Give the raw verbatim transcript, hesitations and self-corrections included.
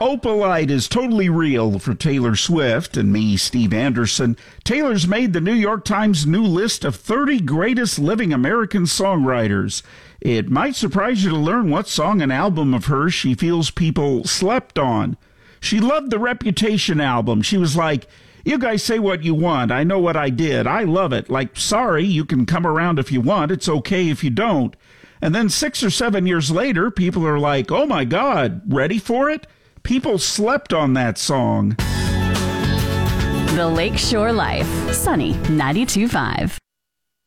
Opalite is totally real for Taylor Swift and me, Steve Anderson. Taylor's made the New York Times new list of thirty greatest living American songwriters. It might surprise you to learn what song and album of hers she feels people slept on. She loved the Reputation album. She was like, "You guys say what you want. I know what I did. I love it. Like, sorry, you can come around if you want. It's okay if you don't." And then six or seven years later, people are like, "Oh my God, ready for it?" People slept on that song. The Lakeshore Life, Sunny ninety-two point five.